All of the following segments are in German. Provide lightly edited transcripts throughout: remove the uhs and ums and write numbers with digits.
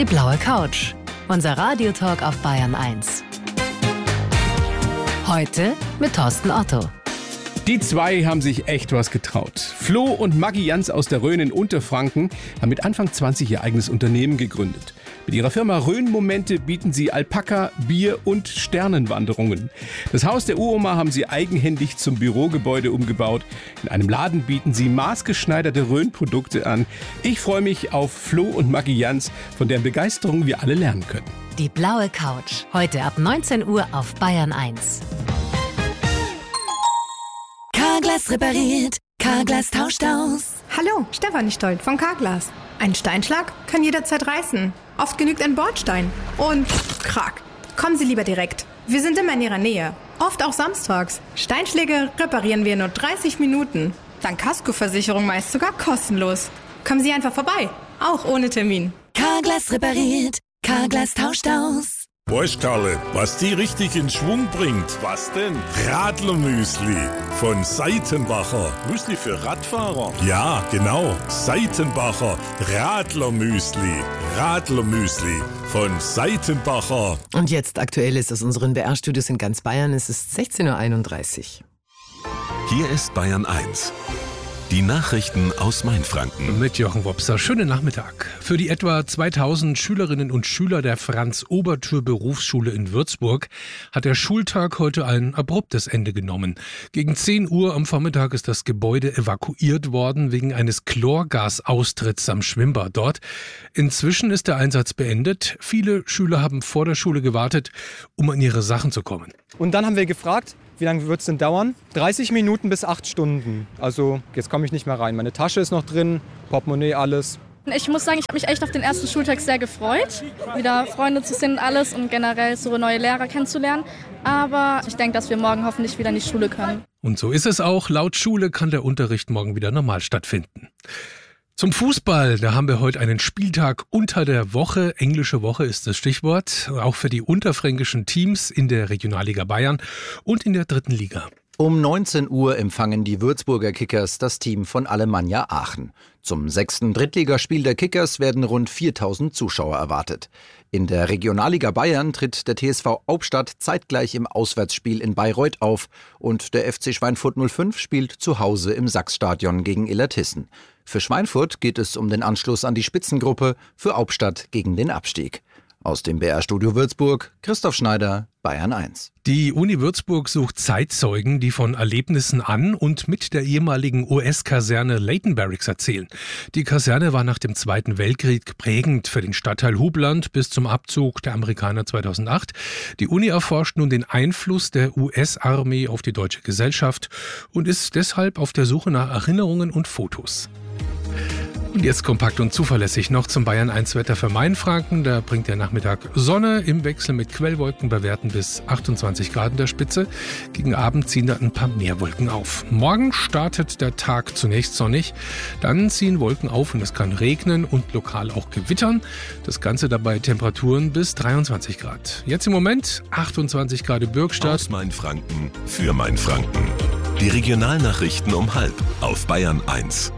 Die blaue Couch. Unser Radiotalk auf Bayern 1. Heute mit Thorsten Otto. Die zwei haben sich echt was getraut. Flo und Maggi Jans aus der Rhön in Unterfranken haben mit Anfang 20 ihr eigenes Unternehmen gegründet. Mit ihrer Firma Rhön-Momente bieten sie Alpaka, Bier und Sternenwanderungen. Das Haus der Uroma haben sie eigenhändig zum Bürogebäude umgebaut. In einem Laden bieten sie maßgeschneiderte Rhön-Produkte an. Ich freue mich auf Flo und Maggi Jans, von deren Begeisterung wir alle lernen können. Die blaue Couch. Heute ab 19 Uhr auf Bayern 1. Carglass repariert, Carglass tauscht aus. Hallo, Stefanie Stoll von Carglass. Ein Steinschlag kann jederzeit reißen. Oft genügt ein Bordstein. Und krack. Kommen Sie lieber direkt. Wir sind immer in Ihrer Nähe. Oft auch samstags. Steinschläge reparieren wir in nur 30 Minuten. Dank Kaskoversicherung meist sogar kostenlos. Kommen Sie einfach vorbei. Auch ohne Termin. Carglass repariert, Carglass tauscht aus. Weißt Karle, was die richtig in Schwung bringt? Was denn? Radlermüsli von Seitenbacher. Müsli für Radfahrer? Ja, genau. Seitenbacher Radlermüsli. Radlermüsli von Seitenbacher. Und jetzt Aktuelles aus unseren BR-Studios in ganz Bayern. Es ist 16.31 Uhr. Hier ist Bayern 1. Die Nachrichten aus Mainfranken. Mit Jochen Wopser. Schönen Nachmittag. Für die etwa 2000 Schülerinnen und Schüler der Franz-Obertür-Berufsschule in Würzburg hat der Schultag heute ein abruptes Ende genommen. Gegen 10 Uhr am Vormittag ist das Gebäude evakuiert worden wegen eines Chlorgasaustritts am Schwimmbad dort. Inzwischen ist der Einsatz beendet. Viele Schüler haben vor der Schule gewartet, um an ihre Sachen zu kommen. Und dann haben wir gefragt, wie lange wird es denn dauern? 30 Minuten bis 8 Stunden. Also jetzt komme ich nicht mehr rein. Meine Tasche ist noch drin, Portemonnaie, alles. Ich muss sagen, ich habe mich echt auf den ersten Schultag sehr gefreut, wieder Freunde zu sehen und alles und generell so neue Lehrer kennenzulernen. Aber ich denke, dass wir morgen hoffentlich wieder in die Schule können. Und so ist es auch. Laut Schule kann der Unterricht morgen wieder normal stattfinden. Zum Fußball, da haben wir heute einen Spieltag unter der Woche. Englische Woche ist das Stichwort. Auch für die unterfränkischen Teams in der Regionalliga Bayern und in der 3. Liga. Um 19 Uhr empfangen die Würzburger Kickers das Team von Alemannia Aachen. Zum 6. Drittligaspiel der Kickers werden rund 4000 Zuschauer erwartet. In der Regionalliga Bayern tritt der TSV Hauptstadt zeitgleich im Auswärtsspiel in Bayreuth auf und der FC Schweinfurt 05 spielt zu Hause im Sachsstadion gegen Illertissen. Für Schweinfurt geht es um den Anschluss an die Spitzengruppe, für Hauptstadt gegen den Abstieg. Aus dem BR-Studio Würzburg, Christoph Schneider, Bayern 1. Die Uni Würzburg sucht Zeitzeugen, die von Erlebnissen an und mit der ehemaligen US-Kaserne Leighton Barracks erzählen. Die Kaserne war nach dem Zweiten Weltkrieg prägend für den Stadtteil Hubland bis zum Abzug der Amerikaner 2008. Die Uni erforscht nun den Einfluss der US-Armee auf die deutsche Gesellschaft und ist deshalb auf der Suche nach Erinnerungen und Fotos. Und jetzt kompakt und zuverlässig noch zum Bayern 1 Wetter für Mainfranken. Da bringt der Nachmittag Sonne im Wechsel mit Quellwolken bei Werten bis 28 Grad in der Spitze. Gegen Abend ziehen da ein paar mehr Wolken auf. Morgen startet der Tag zunächst sonnig. Dann ziehen Wolken auf und es kann regnen und lokal auch gewittern. Das Ganze dabei Temperaturen bis 23 Grad. Jetzt im Moment 28 Grad in Bürgstadt. Aus Mainfranken für Mainfranken. Die Regionalnachrichten um 12:30 auf Bayern 1.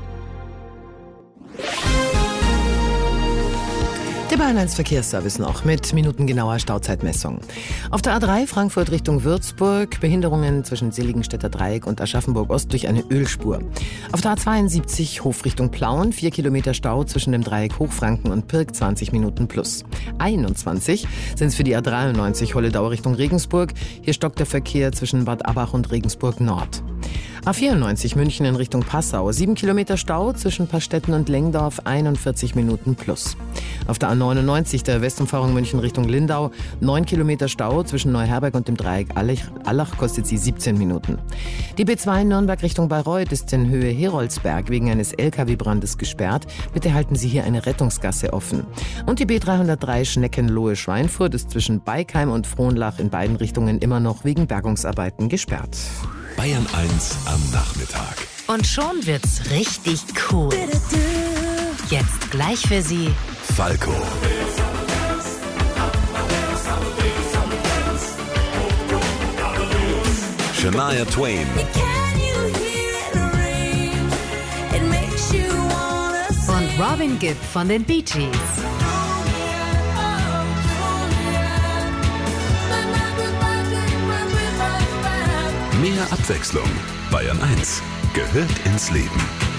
Der Bayern 1 Verkehrsservice noch mit minutengenauer Stauzeitmessung. Auf der A3 Frankfurt Richtung Würzburg Behinderungen zwischen Seligenstädter Dreieck und Aschaffenburg Ost durch eine Ölspur. Auf der A72 Hof Richtung Plauen 4 Kilometer Stau zwischen dem Dreieck Hochfranken und Pirk 20 Minuten plus. 21 sind es für die A93 Holledau Richtung Regensburg. Hier stockt der Verkehr zwischen Bad Abbach und Regensburg Nord. A94 München in Richtung Passau, 7 Kilometer Stau zwischen Pastetten und Lengdorf, 41 Minuten plus. Auf der A99 der Westumfahrung München Richtung Lindau, 9 Kilometer Stau zwischen Neuherberg und dem Dreieck Allach kostet sie 17 Minuten. Die B2 in Nürnberg Richtung Bayreuth ist in Höhe Heroldsberg wegen eines LKW-Brandes gesperrt. Bitte halten Sie hier eine Rettungsgasse offen. Und die B303 Schneckenlohe-Schweinfurt ist zwischen Beikheim und Frohnlach in beiden Richtungen immer noch wegen Bergungsarbeiten gesperrt. Bayern 1 am Nachmittag. Und schon wird's richtig cool. Jetzt gleich für Sie Falco. Shania Twain. und Robin Gibb von den Bee Gees. Abwechslung. Bayern 1 gehört ins Leben.